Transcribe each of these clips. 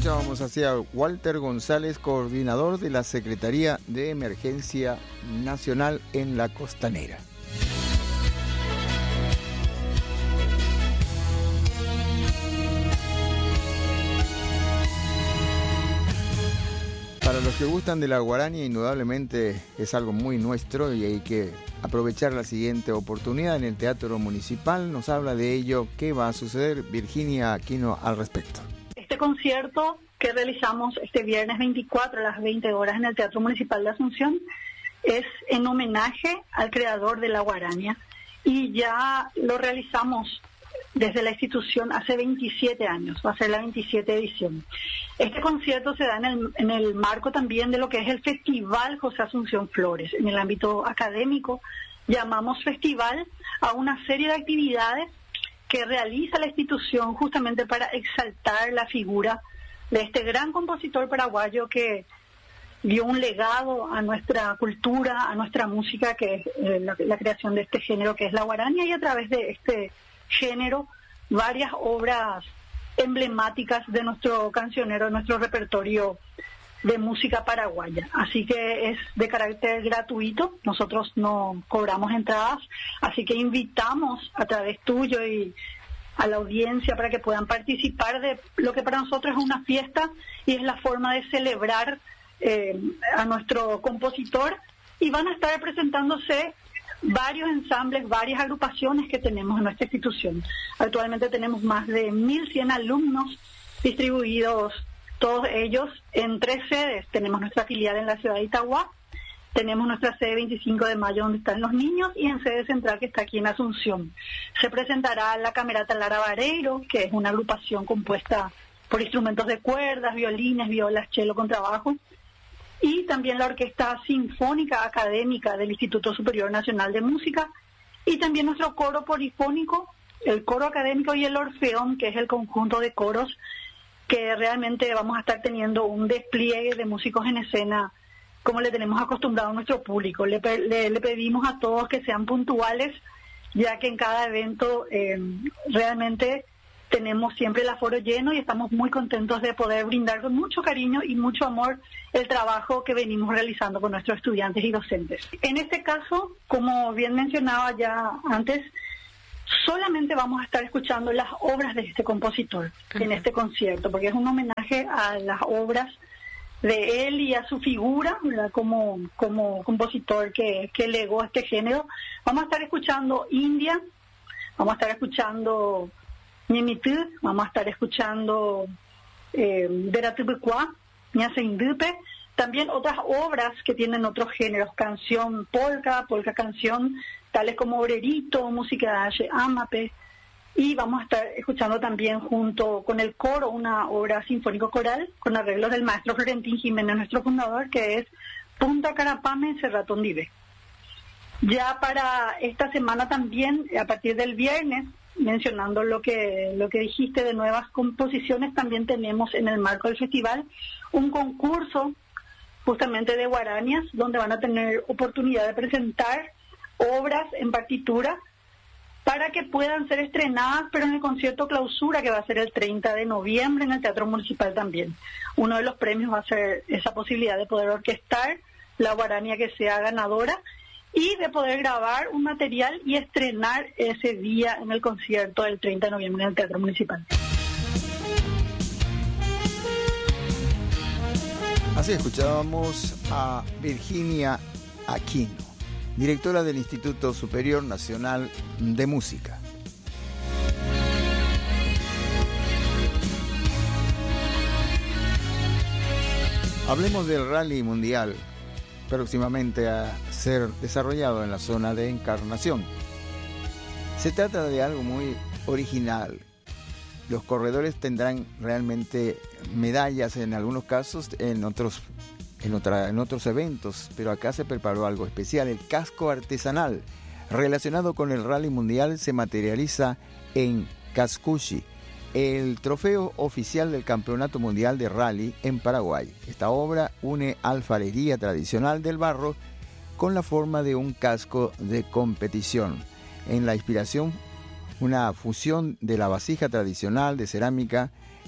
Escuchábamos hacia Walter González, coordinador de la Secretaría de Emergencia Nacional en la Costanera. Para los que gustan de la guaraña, indudablemente es algo muy nuestro y hay que aprovechar la siguiente oportunidad en el Teatro Municipal. Nos habla de ello, qué va a suceder Virginia Aquino al respecto. Este concierto que realizamos este viernes 24 a las 20 horas en el Teatro Municipal de Asunción es en homenaje al creador de la guaraña y ya lo realizamos desde la institución hace 27 años, va a ser la 27 edición. Este concierto se da en el marco también de lo que es el Festival José Asunción Flores. En el ámbito académico llamamos festival a una serie de actividades que realiza la institución justamente para exaltar la figura de este gran compositor paraguayo que dio un legado a nuestra cultura, a nuestra música, que es la creación de este género que es la guaraña, y a través de este género varias obras emblemáticas de nuestro cancionero, de nuestro repertorio de música paraguaya. Así que es de carácter gratuito, nosotros no cobramos entradas, así que invitamos a través tuyo y a la audiencia para que puedan participar de lo que para nosotros es una fiesta y es la forma de celebrar a nuestro compositor, y van a estar presentándose varios ensambles, varias agrupaciones que tenemos en nuestra institución. Actualmente tenemos más de 1.100 alumnos distribuidos, todos ellos en 3 sedes. Tenemos nuestra filial en la ciudad de Itagua, tenemos nuestra sede 25 de mayo donde están los niños, y en sede central que está aquí en Asunción. Se presentará la Camerata Lara Vareiro, que es una agrupación compuesta por instrumentos de cuerdas, violines, violas, cello, contrabajo, y también la Orquesta Sinfónica Académica del Instituto Superior Nacional de Música, y también nuestro coro polifónico, el coro académico y el Orfeón, que es el conjunto de coros que realmente vamos a estar teniendo un despliegue de músicos en escena como le tenemos acostumbrado a nuestro público. Le pedimos a todos que sean puntuales, ya que en cada evento realmente tenemos siempre el aforo lleno y estamos muy contentos de poder brindar con mucho cariño y mucho amor el trabajo que venimos realizando con nuestros estudiantes y docentes. En este caso, como bien mencionaba ya antes, solamente vamos a estar escuchando las obras de este compositor en este concierto, porque es un homenaje a las obras de él y a su figura, ¿verdad? Como compositor que legó este género. Vamos a estar escuchando India, vamos a estar escuchando Nimitú, vamos a estar escuchando Veratubekwa, Ñaseindüpe, también otras obras que tienen otros géneros, canción polka canción, tales como Orerito, música de Amape, y vamos a estar escuchando también junto con el coro una obra sinfónico-coral con arreglos del maestro Florentín Jiménez, nuestro fundador, que es Punta Carapame, Cerrato Ndive. Ya para esta semana también, a partir del viernes, mencionando lo que dijiste de nuevas composiciones, también tenemos en el marco del festival un concurso justamente de guarañas, donde van a tener oportunidad de presentar obras en partitura para que puedan ser estrenadas, pero en el concierto clausura que va a ser el 30 de noviembre en el Teatro Municipal también. Uno de los premios va a ser esa posibilidad de poder orquestar la guaraña que sea ganadora y de poder grabar un material y estrenar ese día en el concierto del 30 de noviembre en el Teatro Municipal. Así escuchábamos a Virginia Aquino, directora del Instituto Superior Nacional de Música. Hablemos del Rally Mundial, próximamente a ser desarrollado en la zona de Encarnación. Se trata de algo muy original. Los corredores tendrán realmente medallas en algunos casos, en otros eventos, pero acá se preparó algo especial. El casco artesanal relacionado con el Rally Mundial se materializa en Cascuchi, el trofeo oficial del Campeonato Mundial de Rally en Paraguay. Esta obra une alfarería tradicional del barro con la forma de un casco de competición. En la inspiración, una fusión de la vasija tradicional de cerámica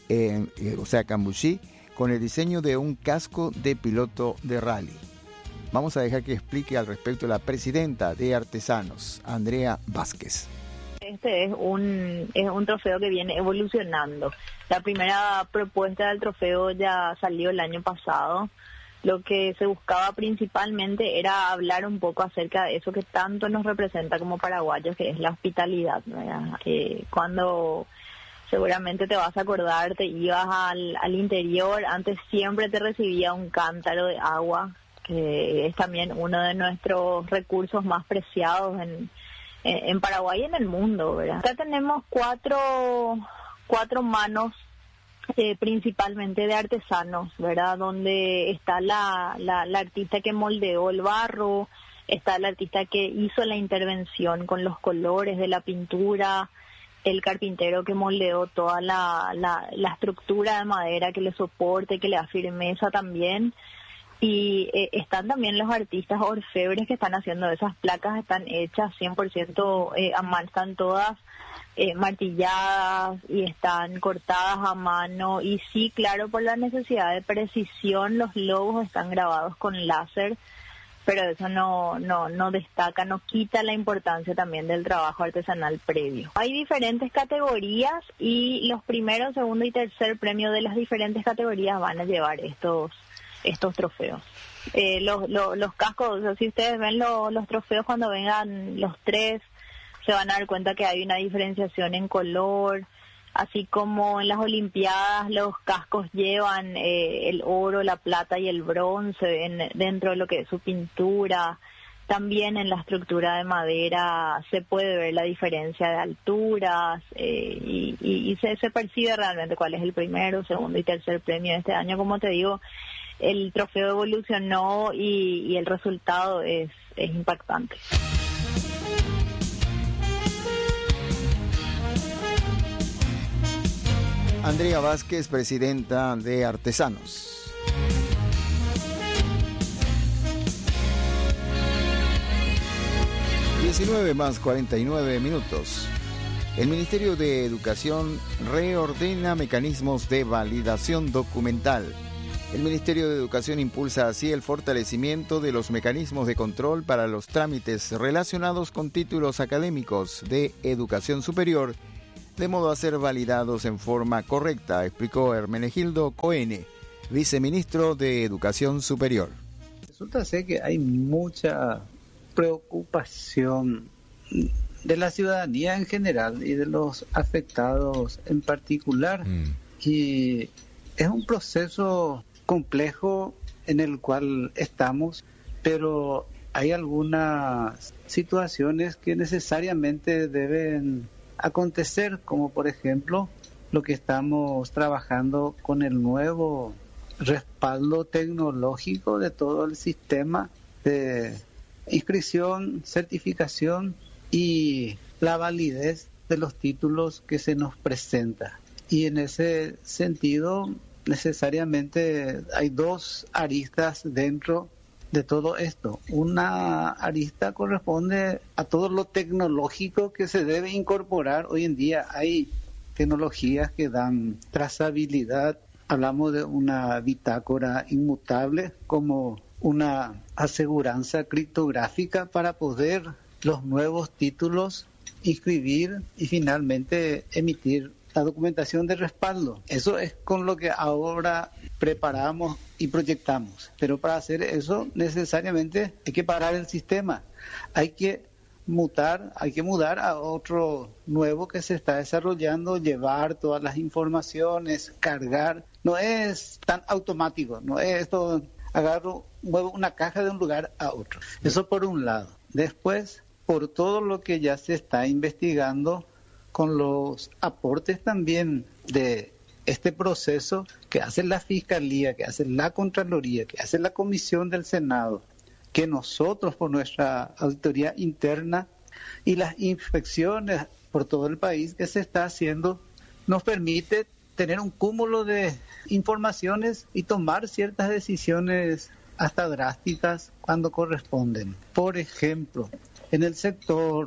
Cambuchí, con el diseño de un casco de piloto de rally. Vamos a dejar que explique al respecto la presidenta de Artesanos, Andrea Vázquez. Este es un trofeo que viene evolucionando. La primera propuesta del trofeo ya salió el año pasado. Lo que se buscaba principalmente era hablar un poco acerca de eso que tanto nos representa como paraguayos, que es la hospitalidad, ¿verdad? Cuando seguramente te vas a acordar, te ibas al interior, antes siempre te recibía un cántaro de agua, que es también uno de nuestros recursos más preciados en Paraguay y en el mundo, ¿verdad? Acá tenemos cuatro manos principalmente de artesanos, ¿verdad? Donde está la artista que moldeó el barro, está el artista que hizo la intervención con los colores de la pintura, el carpintero que moldeó toda la estructura de madera que le soporte, que le da firmeza también. Y están también los artistas orfebres que están haciendo esas placas, están hechas 100% a mano, están todas martilladas y están cortadas a mano. Y sí, claro, por la necesidad de precisión, los logos están grabados con láser, pero eso no destaca, no quita la importancia también del trabajo artesanal previo. Hay diferentes categorías y los primeros, segundo y tercer premio de las diferentes categorías van a llevar estos trofeos. Los cascos, o sea, si ustedes ven los trofeos cuando vengan los tres, se van a dar cuenta que hay una diferenciación en color, así como en las Olimpiadas los cascos llevan el oro, la plata y el bronce dentro de lo que es su pintura. También en la estructura de madera se puede ver la diferencia de alturas y se percibe realmente cuál es el primero, segundo y tercer premio de este año. Como te digo, el trofeo evolucionó y el resultado es impactante. Andrea Vázquez, presidenta de Artesanos. (19:49). El Ministerio de Educación reordena mecanismos de validación documental. El Ministerio de Educación impulsa así el fortalecimiento de los mecanismos de control para los trámites relacionados con títulos académicos de educación superior, de modo a ser validados en forma correcta, explicó Hermenegildo Coene, viceministro de Educación Superior. Resulta ser que hay mucha preocupación de la ciudadanía en general y de los afectados en particular, y es un proceso complejo en el cual estamos, pero hay algunas situaciones que necesariamente deben acontecer, como por ejemplo lo que estamos trabajando con el nuevo respaldo tecnológico de todo el sistema de inscripción, certificación y la validez de los títulos que se nos presenta. Y en ese sentido, necesariamente hay dos aristas dentro de todo esto. Una arista corresponde a todo lo tecnológico que se debe incorporar. Hoy en día hay tecnologías que dan trazabilidad. Hablamos de una bitácora inmutable como una aseguranza criptográfica para poder los nuevos títulos inscribir y finalmente emitir la documentación de respaldo. Eso es con lo que ahora preparamos y proyectamos. Pero para hacer eso necesariamente hay que parar el sistema. Hay que mudar a otro nuevo que se está desarrollando, llevar todas las informaciones, cargar. No es tan automático, no es esto, muevo una caja de un lugar a otro. Eso por un lado. Después, por todo lo que ya se está investigando, con los aportes también de este proceso que hace la Fiscalía, que hace la Contraloría, que hace la Comisión del Senado, que nosotros por nuestra auditoría interna y las inspecciones por todo el país que se está haciendo, nos permite tener un cúmulo de informaciones y tomar ciertas decisiones hasta drásticas cuando corresponden. Por ejemplo, en el sector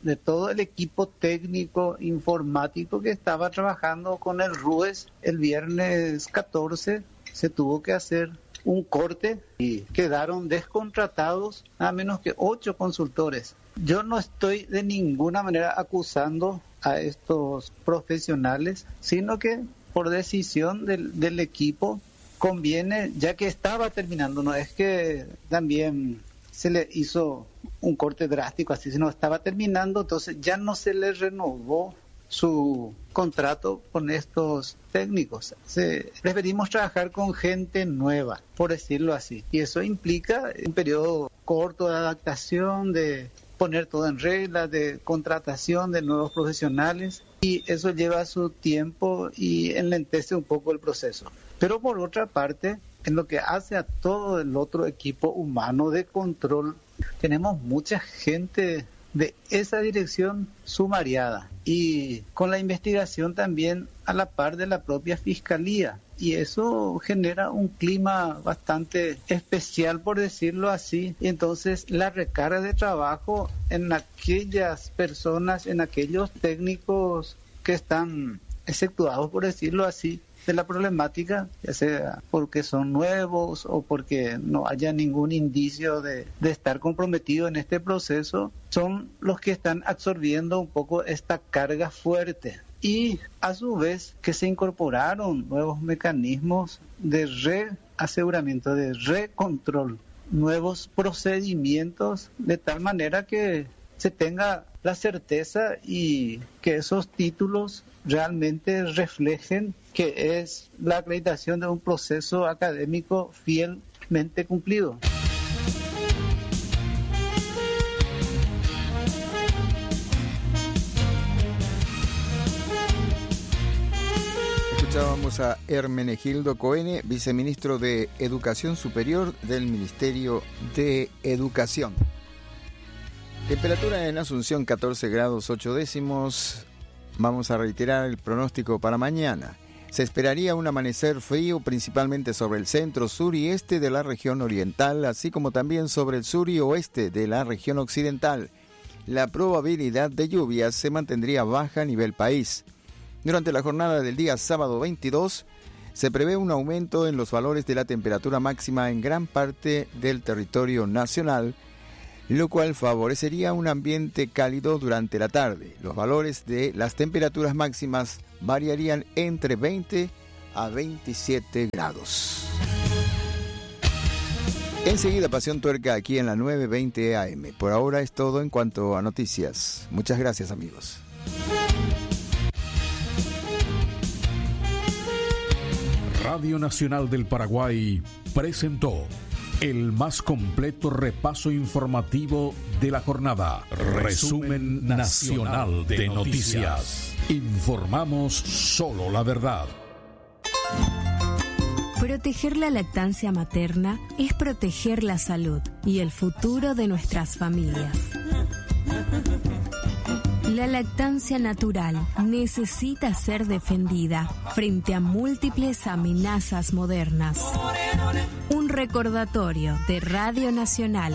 de todo el equipo técnico informático que estaba trabajando con el RUES. El viernes 14 se tuvo que hacer un corte y quedaron descontratados nada menos que 8 consultores. Yo no estoy de ninguna manera acusando a estos profesionales, sino que por decisión del equipo conviene, ya que estaba terminando, no es que también se le hizo un corte drástico así, sino estaba terminando, entonces ya no se le renovó su contrato con estos técnicos. Preferimos trabajar con gente nueva, por decirlo así, y eso implica un periodo corto de adaptación, de poner todo en regla, de contratación de nuevos profesionales, y eso lleva su tiempo y enlentece un poco el proceso. Pero por otra parte, en lo que hace a todo el otro equipo humano de control, tenemos mucha gente de esa dirección sumariada y con la investigación también a la par de la propia fiscalía, y eso genera un clima bastante especial, por decirlo así, y entonces la recarga de trabajo en aquellas personas, en aquellos técnicos que están exceptuados, por decirlo así, de la problemática, ya sea porque son nuevos o porque no haya ningún indicio de estar comprometido en este proceso, son los que están absorbiendo un poco esta carga fuerte. Y a su vez que se incorporaron nuevos mecanismos de reaseguramiento, de recontrol, nuevos procedimientos, de tal manera que se tenga la certeza y que esos títulos realmente reflejen que es la acreditación de un proceso académico fielmente cumplido. Escuchábamos a Hermenegildo Coene, viceministro de Educación Superior del Ministerio de Educación. Temperatura en Asunción 14 grados 8 décimos. Vamos a reiterar el pronóstico para mañana. Se esperaría un amanecer frío principalmente sobre el centro, sur y este de la región oriental, así como también sobre el sur y oeste de la región occidental. La probabilidad de lluvias se mantendría baja a nivel país. Durante la jornada del día sábado 22, se prevé un aumento en los valores de la temperatura máxima en gran parte del territorio nacional, lo cual favorecería un ambiente cálido durante la tarde. Los valores de las temperaturas máximas variarían entre 20 a 27 grados. Enseguida Pasión Tuerca aquí en la 920 AM. Por ahora es todo en cuanto a noticias. Muchas gracias, amigos. Radio Nacional del Paraguay presentó el más completo repaso informativo de la jornada. Resumen Nacional de Noticias. Informamos solo la verdad. Proteger la lactancia materna es proteger la salud y el futuro de nuestras familias. La lactancia natural necesita ser defendida frente a múltiples amenazas modernas. Un recordatorio de Radio Nacional.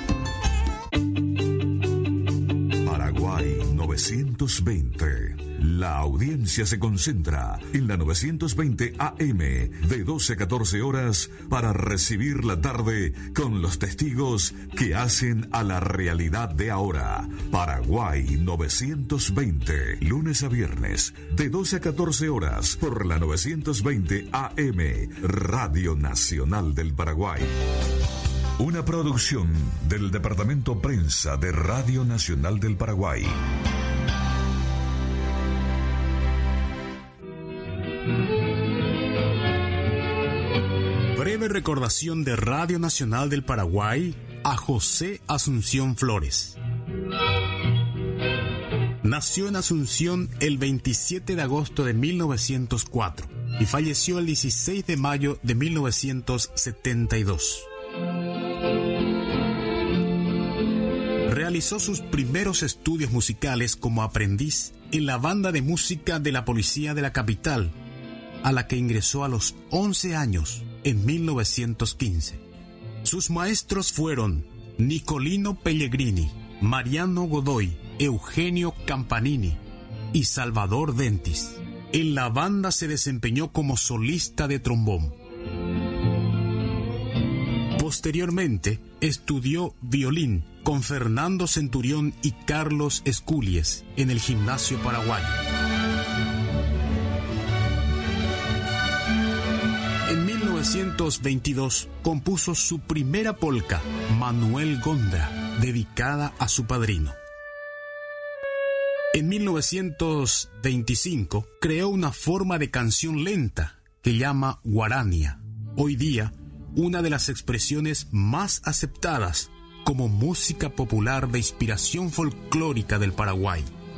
Paraguay 920. La audiencia se concentra en la 920 AM de 12 a 14 horas para recibir la tarde con los testigos que hacen a la realidad de ahora. Paraguay 920, lunes a viernes de 12 a 14 horas por la 920 AM, Radio Nacional del Paraguay. Una producción del Departamento Prensa de Radio Nacional del Paraguay. Breve recordación de Radio Nacional del Paraguay a José Asunción Flores. Nació en Asunción el 27 de agosto de 1904 y falleció el 16 de mayo de 1972. Realizó sus primeros estudios musicales como aprendiz en la banda de música de la Policía de la Capital, a la que ingresó a los 11 años en 1915. Sus maestros fueron Nicolino Pellegrini, Mariano Godoy, Eugenio Campanini y Salvador Dentis. En la banda se desempeñó como solista de trombón. Posteriormente, estudió violín con Fernando Centurión y Carlos Esculies en el Gimnasio Paraguayo. En 1922 compuso su primera polca, Manuel Gondra, dedicada a su padrino. En 1925 creó una forma de canción lenta que llama guarania, hoy día una de las expresiones más aceptadas como música popular de inspiración folclórica del Paraguay.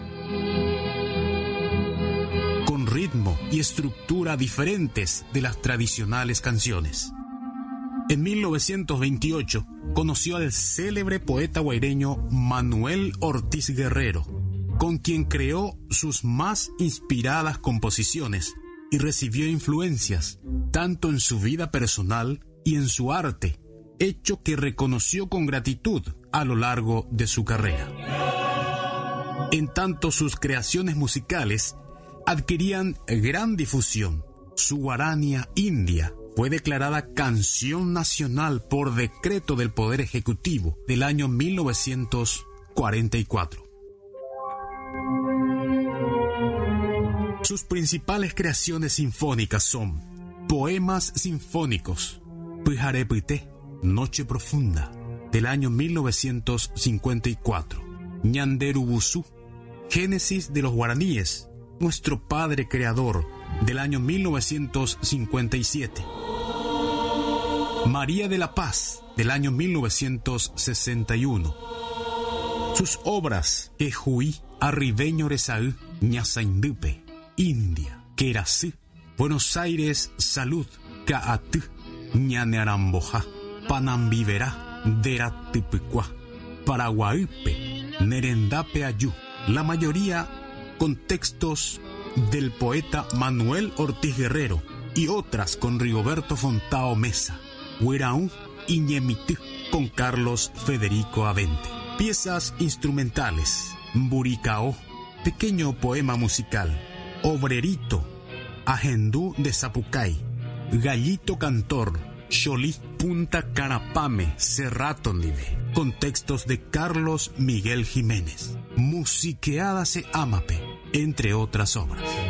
Con ritmo y estructura diferentes de las tradicionales canciones. En 1928 conoció al célebre poeta guaireño Manuel Ortiz Guerrero, con quien creó sus más inspiradas composiciones y recibió influencias tanto en su vida personal y en su arte, hecho que reconoció con gratitud a lo largo de su carrera. En tanto sus creaciones musicales adquirían gran difusión, su guarania india fue declarada canción nacional por decreto del Poder Ejecutivo del año 1944. Sus principales creaciones sinfónicas son poemas sinfónicos, Pijarepité, Noche Profunda, del año 1954, Ñanderubusú, Génesis de los Guaraníes, Nuestro Padre Creador, del año 1957, María de la Paz, del año 1961. Sus obras, Quejuí, Arribeño Resaú, Ñasaindupe, India, Querasí, Buenos Aires, Salud, Caatú, Ñanearamboja, Panambiverá, Deratipicua, Paraguaipe, Nerendape Ayú, la mayoría con textos del poeta Manuel Ortiz Guerrero y otras con Rigoberto Fontao Mesa, Huiraú y Ñemitú con Carlos Federico Avente. Piezas instrumentales, Buricao, pequeño poema musical, Obrerito, Agendú de Zapucay, Gallito Cantor, Xolí, Punta Carapame, Cerratondive, con textos de Carlos Miguel Jiménez, Musiqueada se Amape, entre otras obras.